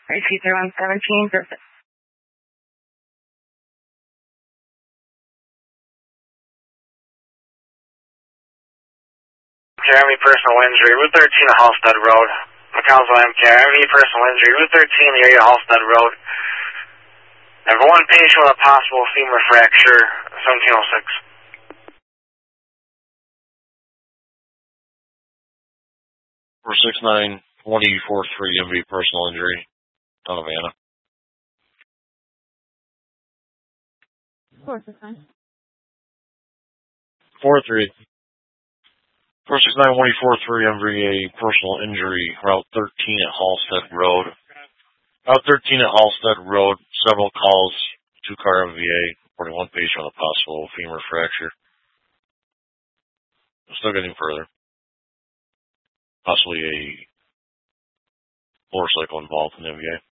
Repeat 117, perfect. McCarry, personal injury, Route 13 at Halstead Road. McCallsville McCarry, personal injury, Route 13 in the area of Halstead Road. And for one patient with a possible femur fracture, 1706. 469 2043 MV personal injury, Donovan. 469. 43. 469 2043 MVA personal injury, Route 13 at Halstead Road. Route 13 at Halstead Road, several calls, 2-car MVA, reporting one patient with a possible femur fracture. I'm still getting further. Possibly a motorcycle involved in the MVA.